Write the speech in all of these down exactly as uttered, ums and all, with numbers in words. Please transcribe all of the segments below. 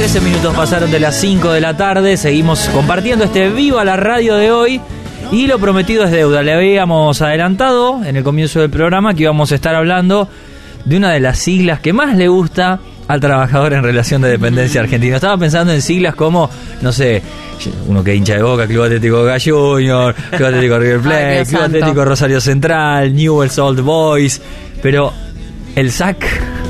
trece minutos pasaron de las cinco de la tarde. Seguimos compartiendo este Viva la Radio de hoy. Y lo prometido es deuda. Le habíamos adelantado en el comienzo del programa que íbamos a estar hablando de una de las siglas que más le gusta al trabajador en relación de dependencia argentino. Estaba pensando en siglas como, no sé, uno que hincha de Boca, Club Atlético Boca Juniors, Club Atlético River Plate, Ay, Club Atlético Rosario Central, Newell's Old Boys. Pero el S A C...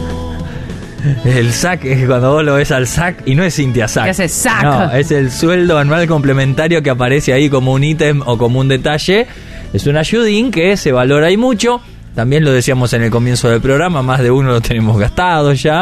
El S A C es cuando vos lo ves al S A C y no es Cintia S A C. ¿Qué hace S A C? No, es el sueldo anual complementario que aparece ahí como un ítem o como un detalle. Es un ayudín que se valora y mucho. También lo decíamos en el comienzo del programa, más de uno lo tenemos gastado ya.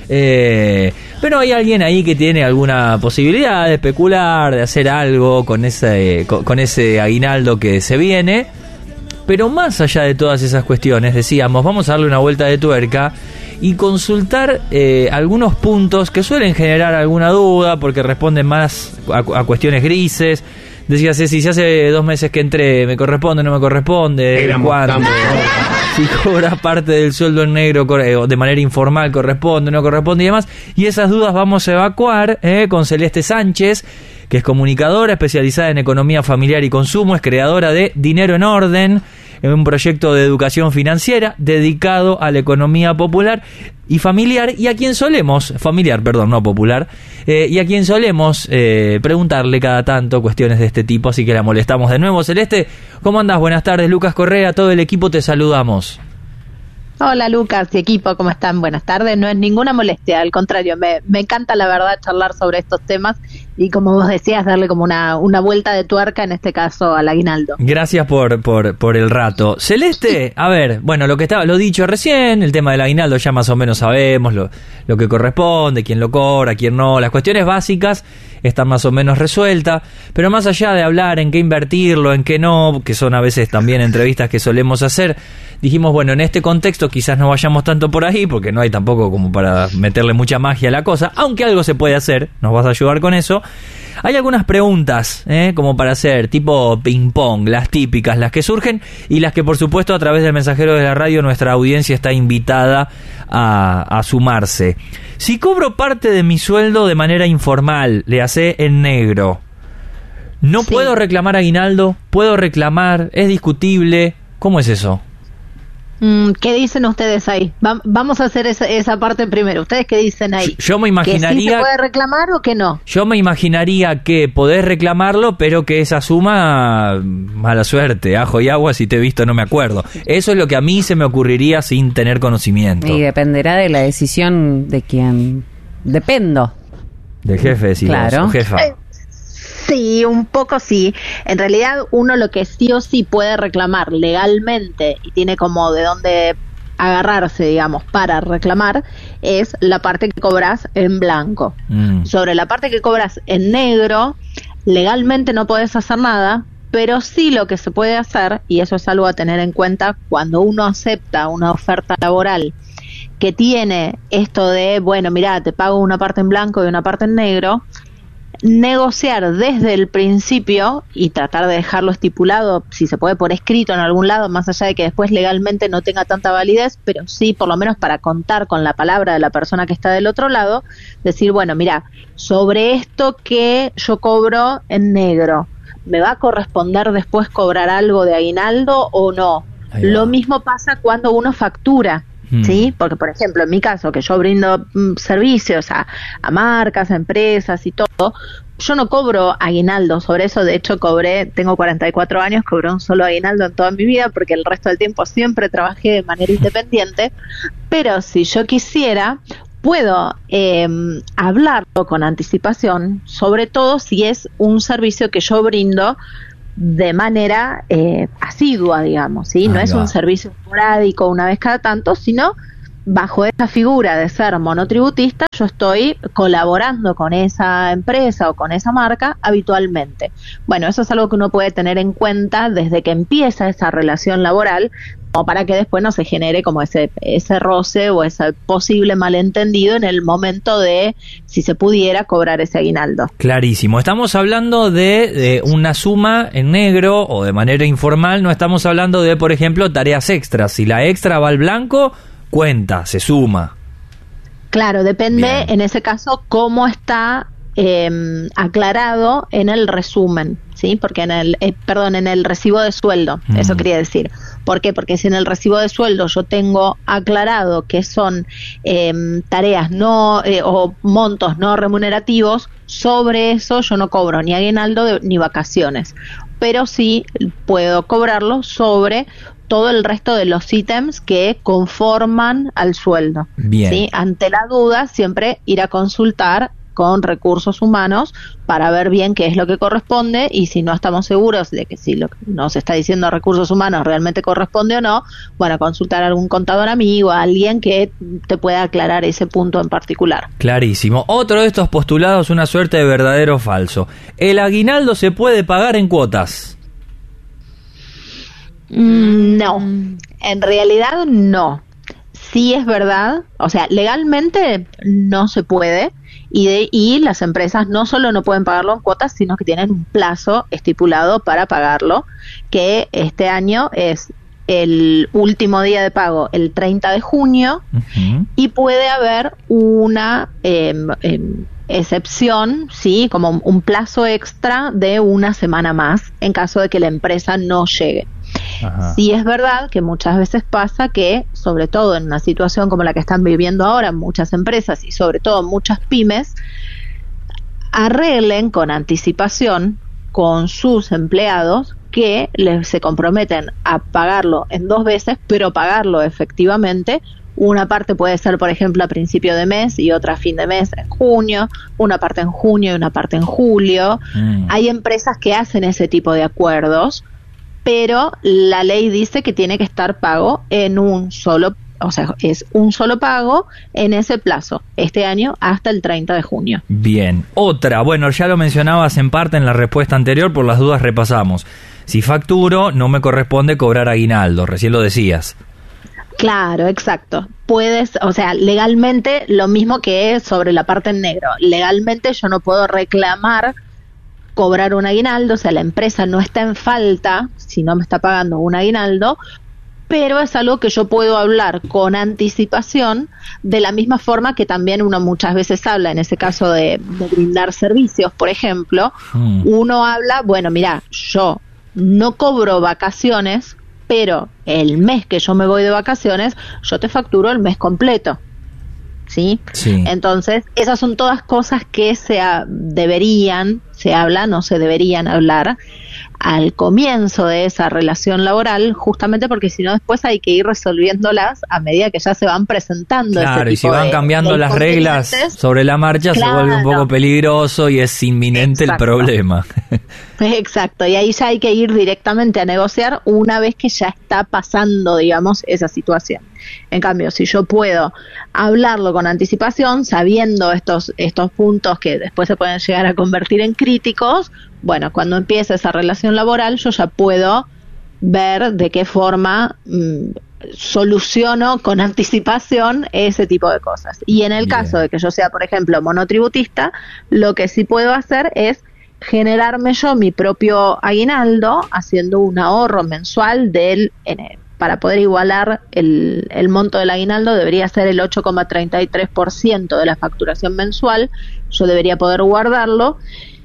Eh, pero hay alguien ahí que tiene alguna posibilidad de especular, de hacer algo con ese, con, con ese aguinaldo que se viene. Pero más allá de todas esas cuestiones, decíamos, vamos a darle una vuelta de tuerca y consultar eh, algunos puntos que suelen generar alguna duda porque responden más a, a cuestiones grises. Decía Ceci, si hace dos meses que entré, ¿me corresponde o no me corresponde? ¿Cuándo? Si cobra parte del sueldo en negro o de manera informal, ¿corresponde o no corresponde? Y demás. Y esas dudas vamos a evacuar eh, con Celeste Sánchez, que es comunicadora especializada en economía familiar y consumo, es creadora de Dinero en Orden, un proyecto de educación financiera dedicado a la economía popular y familiar, y a quien solemos, familiar, perdón, no popular, eh, y a quien solemos eh, preguntarle cada tanto cuestiones de este tipo, así que la molestamos de nuevo. Celeste, ¿cómo andás? Buenas tardes, Lucas Correa, todo el equipo te saludamos. Hola Lucas y equipo, ¿cómo están? Buenas tardes. No es ninguna molestia, al contrario, me, me encanta la verdad charlar sobre estos temas y como vos decías, darle como una, una vuelta de tuerca, en este caso al aguinaldo. Gracias por, por, por el rato. Celeste, a ver, bueno, lo que estaba, lo dicho recién, el tema del aguinaldo ya más o menos sabemos lo, lo que corresponde, quién lo cobra, quién no, las cuestiones básicas están más o menos resueltas, pero más allá de hablar en qué invertirlo, en qué no, que son a veces también entrevistas que solemos hacer, dijimos, bueno, en este contexto quizás no vayamos tanto por ahí, porque no hay tampoco como para meterle mucha magia a la cosa, aunque algo se puede hacer, nos vas a ayudar con eso. Hay algunas preguntas, ¿eh? como para hacer, tipo ping-pong, las típicas, las que surgen y las que por supuesto a través del mensajero de la radio nuestra audiencia está invitada a, a sumarse. Si cobro parte de mi sueldo de manera informal, le hace en negro, ¿no sí. puedo reclamar aguinaldo? ¿Puedo reclamar? ¿Es discutible? ¿Cómo es eso? ¿Qué dicen ustedes ahí? Va, vamos a hacer esa, esa parte primero. ¿Ustedes qué dicen ahí? Yo me imaginaría... ¿Que sí se puede reclamar o que no? Yo me imaginaría que podés reclamarlo, pero que esa suma, mala suerte, ajo y agua, si te he visto no me acuerdo. Eso es lo que a mí se me ocurriría sin tener conocimiento. Y dependerá de la decisión de quien... Dependo. Del jefe, decís claro. vos, jefa. Eh, Sí, un poco sí. En realidad uno lo que sí o sí puede reclamar legalmente y tiene como de dónde agarrarse, digamos, para reclamar, es la parte que cobras en blanco. Mm. Sobre la parte que cobras en negro, legalmente no podés hacer nada, pero sí lo que se puede hacer, y eso es algo a tener en cuenta cuando uno acepta una oferta laboral que tiene esto de, bueno, mirá, te pago una parte en blanco y una parte en negro, negociar desde el principio y tratar de dejarlo estipulado, si se puede por escrito en algún lado, más allá de que después legalmente no tenga tanta validez, pero sí por lo menos para contar con la palabra de la persona que está del otro lado, decir, bueno, mira, sobre esto que yo cobro en negro, ¿me va a corresponder después cobrar algo de aguinaldo o no? Lo mismo pasa cuando uno factura. Sí, porque por ejemplo en mi caso que yo brindo mm, servicios a, a marcas, a empresas y todo, yo no cobro aguinaldo sobre eso. De hecho cobré, tengo cuarenta y cuatro años, cobré un solo aguinaldo en toda mi vida porque el resto del tiempo siempre trabajé de manera independiente, pero si yo quisiera puedo eh, hablarlo con anticipación, sobre todo si es un servicio que yo brindo de manera eh, asidua, digamos, ¿sí? No es un servicio esporádico una vez cada tanto, sino bajo esa figura de ser monotributista, yo estoy colaborando con esa empresa o con esa marca habitualmente. Bueno, eso es algo que uno puede tener en cuenta desde que empieza esa relación laboral, o para que después no se genere como ese ese roce o ese posible malentendido en el momento de si se pudiera cobrar ese aguinaldo. Clarísimo. Estamos hablando de, de una suma en negro o de manera informal, no estamos hablando de, por ejemplo, tareas extras. Si la extra va al blanco, cuenta, se suma. Claro, depende Bien. en ese caso cómo está eh, aclarado en el resumen, ¿sí? Porque en el, eh, perdón, en el recibo de sueldo, Mm. eso quería decir. ¿Por qué? Porque si en el recibo de sueldo yo tengo aclarado que son eh, tareas no eh, o montos no remunerativos, sobre eso yo no cobro ni aguinaldo de- ni vacaciones, pero sí puedo cobrarlo sobre todo el resto de los ítems que conforman al sueldo. Bien. ¿Sí? Ante la duda, siempre ir a consultar con recursos humanos para ver bien qué es lo que corresponde, y si no estamos seguros de que si lo que nos está diciendo recursos humanos realmente corresponde o no, bueno, consultar a algún contador amigo, a alguien que te pueda aclarar ese punto en particular. Clarísimo. Otro de estos postulados, una suerte de verdadero o falso. ¿El aguinaldo se puede pagar en cuotas? Mm, No, en realidad no. Sí es verdad, o sea, legalmente no se puede, y, de, y las empresas no solo no pueden pagarlo en cuotas, sino que tienen un plazo estipulado para pagarlo, que este año es el último día de pago, el treinta de junio, Ujú. y puede haber una eh, eh, excepción, sí, como un plazo extra de una semana más en caso de que la empresa no llegue. Ajá. Sí es verdad que muchas veces pasa que, sobre todo en una situación como la que están viviendo ahora muchas empresas y sobre todo muchas pymes, arreglen con anticipación con sus empleados que les, se comprometen a pagarlo en dos veces, pero pagarlo efectivamente. Una parte puede ser, por ejemplo, a principio de mes y otra a fin de mes en junio, una parte en junio y una parte en julio. Mm. Hay empresas que hacen ese tipo de acuerdos, pero la ley dice que tiene que estar pago en un solo, o sea, es un solo pago en ese plazo, este año hasta el treinta de junio. Bien. Otra, bueno, ya lo mencionabas en parte en la respuesta anterior, por las dudas repasamos. Si facturo, no me corresponde cobrar aguinaldo, recién lo decías. Claro, exacto. Puedes, o sea, legalmente lo mismo que es sobre la parte en negro. Legalmente yo no puedo reclamar cobrar un aguinaldo, o sea, la empresa no está en falta si no me está pagando un aguinaldo, pero es algo que yo puedo hablar con anticipación, de la misma forma que también uno muchas veces habla, en ese caso de, de brindar servicios, por ejemplo, Mm. uno habla, bueno, mira, yo no cobro vacaciones, pero el mes que yo me voy de vacaciones, yo te facturo el mes completo. ¿Sí? Sí. Entonces, esas son todas cosas que se ha- deberían, se hablan o se deberían hablar al comienzo de esa relación laboral, justamente porque si no después hay que ir resolviéndolas a medida que ya se van presentando. Claro, ese y si tipo van de- cambiando de las reglas inconvenientes. sobre la marcha, Claro. se vuelve un poco peligroso y es inminente Exacto. el problema. Exacto, y ahí ya hay que ir directamente a negociar una vez que ya está pasando, digamos, esa situación. En cambio, si yo puedo hablarlo con anticipación, sabiendo estos, estos puntos que después se pueden llegar a convertir en críticos, bueno, cuando empiece esa relación laboral, yo ya puedo ver de qué forma mmm, soluciono con anticipación ese tipo de cosas. Y en el Bien. caso de que yo sea, por ejemplo, monotributista, lo que sí puedo hacer es generarme yo mi propio aguinaldo haciendo un ahorro mensual del en el- para poder igualar el, el monto del aguinaldo debería ser el ocho coma treinta y tres por ciento de la facturación mensual. Yo debería poder guardarlo,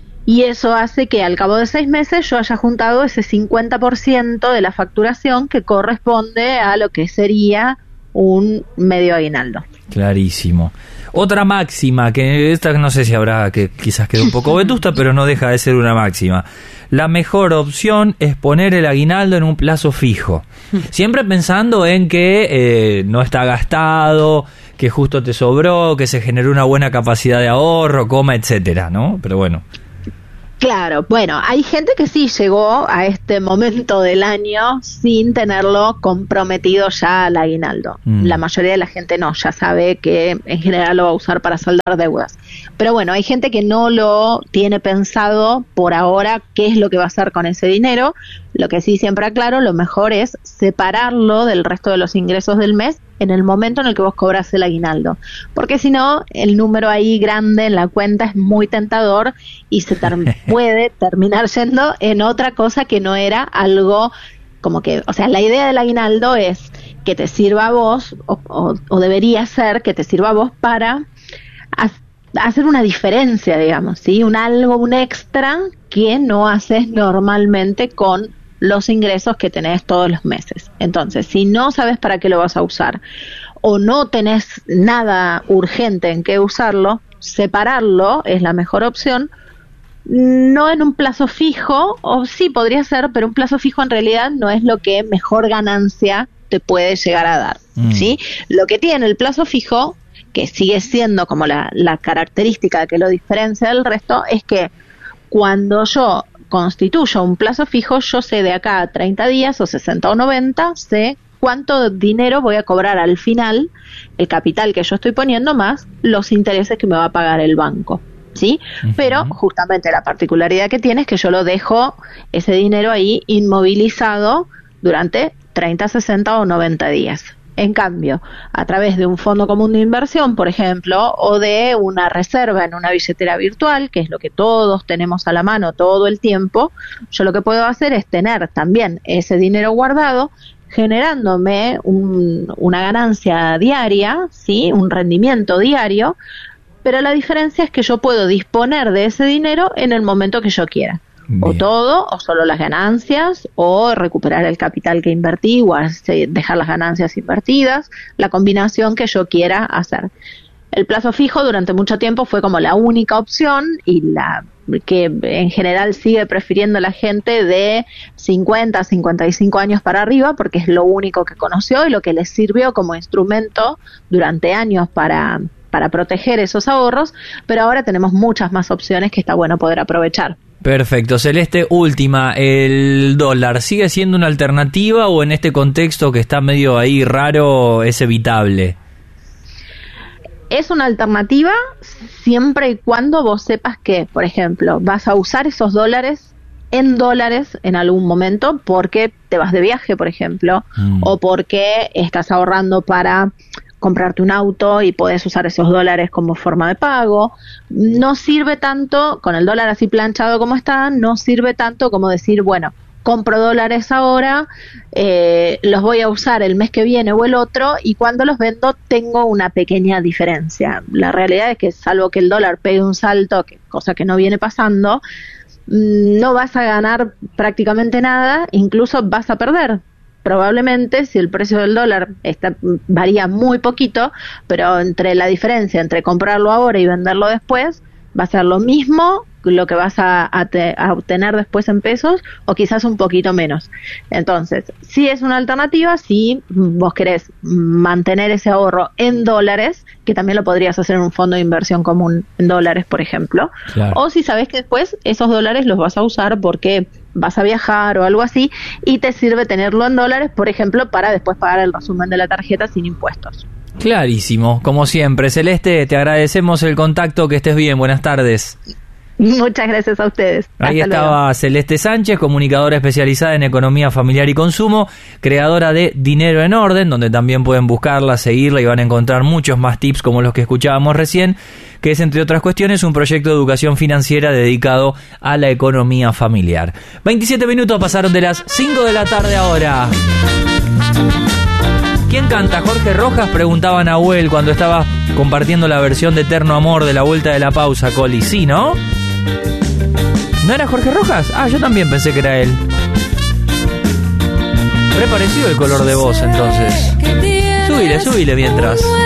y eso hace que al cabo de seis meses yo haya juntado ese cincuenta por ciento de la facturación que corresponde a lo que sería un medio aguinaldo. Clarísimo. Otra máxima, que esta no sé si habrá, que quizás quede un poco vetusta, pero no deja de ser una máxima. La mejor opción es poner el aguinaldo en un plazo fijo. Siempre pensando en que eh, no está gastado, que justo te sobró, que se generó una buena capacidad de ahorro, coma, etcétera, ¿no? Pero bueno. Claro, bueno, hay gente que sí llegó a este momento del año sin tenerlo comprometido ya al aguinaldo. Mm. La mayoría de la gente no, ya sabe que en general lo va a usar para saldar deudas. Pero bueno, hay gente que no lo tiene pensado por ahora qué es lo que va a hacer con ese dinero. Lo que sí siempre aclaro, lo mejor es separarlo del resto de los ingresos del mes en el momento en el que vos cobras el aguinaldo, porque si no, el número ahí grande en la cuenta es muy tentador y se ter- puede terminar yendo en otra cosa que no era algo como que, o sea, la idea del aguinaldo es que te sirva a vos, o, o, o debería ser que te sirva a vos para ha, hacer una diferencia, digamos, ¿sí? Un algo, un extra que no haces normalmente con los ingresos que tenés todos los meses. Entonces, si no sabes para qué lo vas a usar o no tenés nada urgente en qué usarlo, separarlo es la mejor opción. No en un plazo fijo, o sí podría ser, pero un plazo fijo en realidad no es lo que mejor ganancia te puede llegar a dar, mm. ¿sí? Lo que tiene el plazo fijo, que sigue siendo como la, la característica que lo diferencia del resto, es que cuando yo constituyo un plazo fijo, yo sé de acá a treinta días o sesenta o noventa, sé cuánto dinero voy a cobrar al final, el capital que yo estoy poniendo más los intereses que me va a pagar el banco. ¿Sí? Uh-huh. Pero justamente la particularidad que tiene es que yo lo dejo ese dinero ahí inmovilizado durante treinta, sesenta o noventa días. En cambio, a través de un fondo común de inversión, por ejemplo, o de una reserva en una billetera virtual, que es lo que todos tenemos a la mano todo el tiempo, yo lo que puedo hacer es tener también ese dinero guardado, generándome un, una ganancia diaria, ¿sí? Un rendimiento diario, pero la diferencia es que yo puedo disponer de ese dinero en el momento que yo quiera. Bien. O todo, o solo las ganancias, o recuperar el capital que invertí, o dejar las ganancias invertidas, la combinación que yo quiera hacer. El plazo fijo durante mucho tiempo fue como la única opción y la que en general sigue prefiriendo la gente de cincuenta, cincuenta y cinco años para arriba, porque es lo único que conoció y lo que les sirvió como instrumento durante años para... para proteger esos ahorros, pero ahora tenemos muchas más opciones que está bueno poder aprovechar. Perfecto. Celeste, última, ¿el dólar sigue siendo una alternativa o en este contexto que está medio ahí raro es evitable? Es una alternativa siempre y cuando vos sepas que, por ejemplo, vas a usar esos dólares en dólares en algún momento porque te vas de viaje, por ejemplo, mm. o porque estás ahorrando para comprarte un auto y podés usar esos dólares como forma de pago. No sirve tanto, con el dólar así planchado como está, no sirve tanto como decir, bueno, compro dólares ahora, eh, los voy a usar el mes que viene o el otro, y cuando los vendo tengo una pequeña diferencia. La realidad es que salvo que el dólar pegue un salto, que, cosa que no viene pasando, no vas a ganar prácticamente nada, incluso vas a perder. Probablemente si el precio del dólar está, varía muy poquito, pero entre la diferencia entre comprarlo ahora y venderlo después va a ser lo mismo lo que vas a, a, te, a obtener después en pesos o quizás un poquito menos. Entonces, sí es una alternativa si vos querés mantener ese ahorro en dólares, que también lo podrías hacer en un fondo de inversión común en dólares, por ejemplo. Claro. O si sabés que después esos dólares los vas a usar porque vas a viajar o algo así y te sirve tenerlo en dólares, por ejemplo, para después pagar el resumen de la tarjeta sin impuestos. Clarísimo, como siempre. Celeste, te agradecemos el contacto, que estés bien, buenas tardes. Muchas gracias a ustedes. Ahí Hasta estaba luego. Celeste Sánchez, comunicadora especializada en economía familiar y consumo, creadora de Dinero en Orden, donde también pueden buscarla, seguirla y van a encontrar muchos más tips como los que escuchábamos recién, que es, entre otras cuestiones, un proyecto de educación financiera dedicado a la economía familiar. veintisiete minutos pasaron de las cinco de la tarde ahora. ¿Quién canta? Jorge Rojas, preguntaba Nahuel cuando estaba compartiendo la versión de Eterno Amor de La Vuelta de la Pausa, Coli. Sí, ¿no? ¿No era Jorge Rojas? Ah, yo también pensé que era él. Re parecido el color de voz, entonces. Súbile, súbile mientras.